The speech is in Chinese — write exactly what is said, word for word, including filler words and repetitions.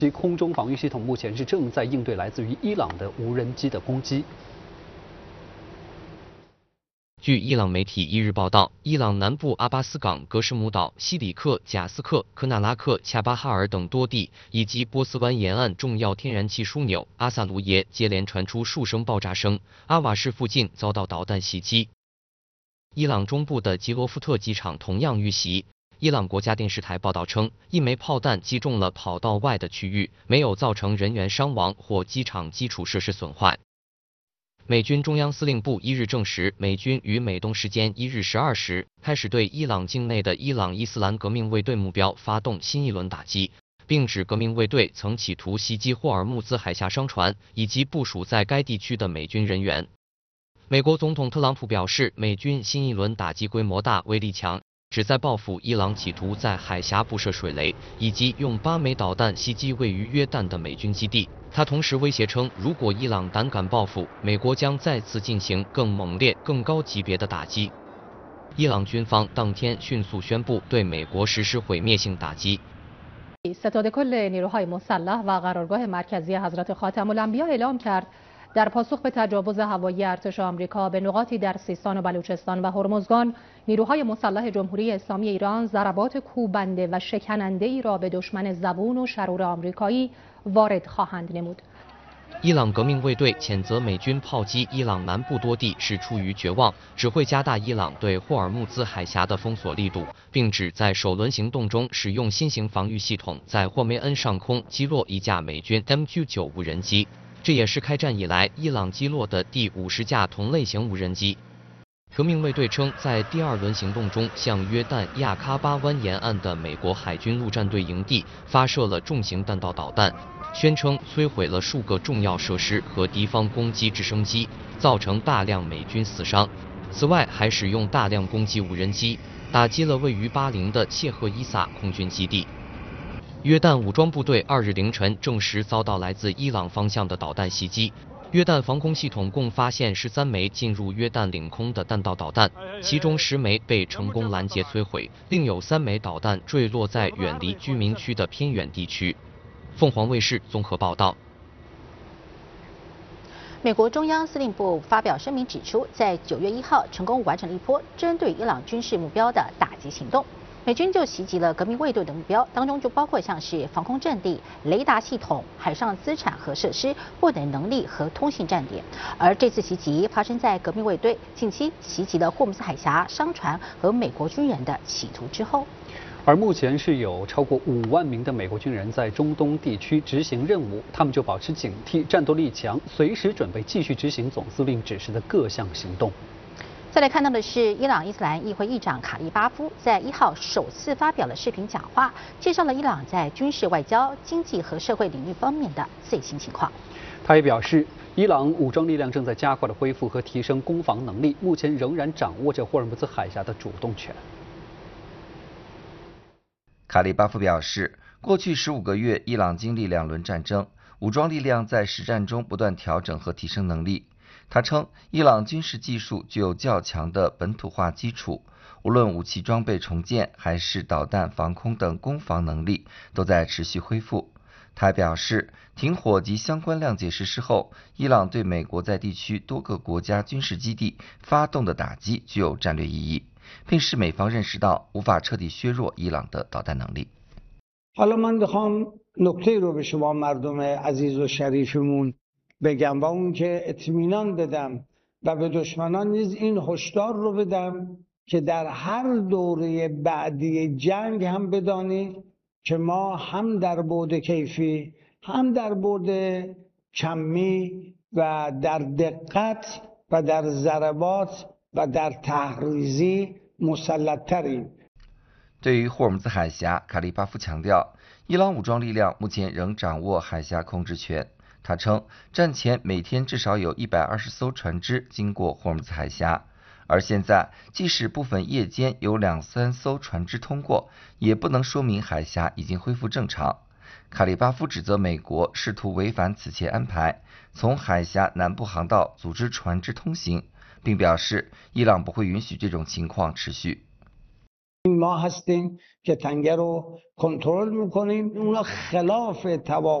其空中防御系统目前是正在应对来自于伊朗的无人机的攻击。 据伊朗媒体一日报道，伊朗南部阿巴斯港、格什姆岛、西里克、贾斯克、科纳拉克、恰巴哈尔等多地，以及波斯湾沿岸重要天然气枢纽阿萨卢耶接连传出数声爆炸声，阿瓦市附近遭到导弹袭击。伊朗中部的吉罗夫特机场同样遇袭。伊朗国家电视台报道称，一枚炮弹击中了跑道外的区域，没有造成人员伤亡或机场基础设施损坏。美军中央司令部一日证实，美军于美东时间一日十二时开始对伊朗境内的伊朗伊斯兰革命卫队目标发动新一轮打击，并指革命卫队曾企图袭击霍尔木兹海峡商船以及部署在该地区的美军人员。美国总统特朗普表示，美军新一轮打击规模大、威力强，旨在报复伊朗企图在海峡布设水雷，以及用八枚导弹袭击位于约旦的美军基地。他同时威胁称，如果伊朗胆敢报复，美国将再次进行更猛烈、更高级别的打击。伊朗军方当天迅速宣布对美国实施毁灭性打击。 ستاد کل نیروهای مسلح و قرارگاه مرکزی حضرت خاتم الانبیا اعلام کرد در پاسخ به تجاوز هوایی ارتش آمریکا به نقاطی در سیستان و بلوچستان و هرمزگان، نیروهای مسلح جمهوری اسلامی ایران ضربات کوبنده و شکننده‌ای را به دشمن زبون و شرور آمریکایی وارد خواهند نمود。 伊朗革命卫队谴责美军炮击伊朗南部多地是出于绝望，只会加大伊朗对霍尔木兹海峡的封锁力度，并指在首轮行动中使用新型防御系统在霍梅恩上空击落一架美军 M Q 九 无人机，这也是开战以来伊朗击落的第五十架同类型无人机。革命卫队称，在第二轮行动中，向约旦亚喀巴湾沿岸的美国海军陆战队营地发射了重型弹道导弹，宣称摧毁了数个重要设施和敌方攻击直升机，造成大量美军死伤。此外，还使用大量攻击无人机，打击了位于巴林的切赫伊萨空军基地。约旦武装部队二日凌晨证实遭到来自伊朗方向的导弹袭击。约旦防空系统共发现十三枚进入约旦领空的弹道导弹，其中十枚被成功拦截摧毁，另有三枚导弹坠落在远离居民区的偏远地区。凤凰卫视综合报道。 美国中央司令部发表声明指出，在九月一号成功完成了一波针对伊朗军事目标的打击行动。美军就袭击了革命卫队的目标，当中就包括像是防空阵地、雷达系统、海上资产和设施、获得能力和通信站点。而这次袭击发生在革命卫队近期袭击了霍姆斯海峡商船和美国军人的企图之后。 而目前是有超过五万名的美国军人在中东地区执行任务，他们就保持警惕，战斗力强，随时准备继续执行总司令指示的各项行动。 再来看到的是，伊朗伊斯兰议会议长卡利巴夫在一号首次发表了视频讲话，介绍了伊朗在军事、外交、经济和社会领域方面的最新情况。 他也表示，伊朗武装力量正在加快的恢复和提升攻防能力，目前仍然掌握着霍尔木兹海峡的主动权。 卡利巴夫表示，过去十五个月，伊朗经历两轮战争，武装力量在实战中不断调整和提升能力。他称，伊朗军事技术具有较强的本土化基础，无论武器装备重建还是导弹防空等攻防能力都在持续恢复。他还表示，停火及相关谅解实施后，伊朗对美国在地区多个国家军事基地发动的打击具有战略意义，并使美方认识到无法彻底削弱伊朗的导弹能力。 حالا من میخوام نکته رو به شما مردم عزیز و شریفمون بگم و اون که اطمینان بدم و به دشمنان نیز این هشدار رو بدم که در هر دوره بعدی جنگ هم بدانید که ما هم در بعد کیفی هم در بعد کمی و در دقت و در ضربات و در تحریزی مسلط‌تریم。 对于霍尔木兹海峡，卡利巴夫强调，伊朗武装力量目前仍掌握海峡控制权。他称，战前每天至少有一百二十艘船只经过霍尔木兹海峡，而现在即使部分夜间有两三艘船只通过，也不能说明海峡已经恢复正常。卡利巴夫指责美国试图违反此前安排，从海峡南部航道组织船只通行，并表示伊朗不会允许这种情况持续。 ما هستیم که تنگه رو کنترل میکنیم. اونا خلاف توافق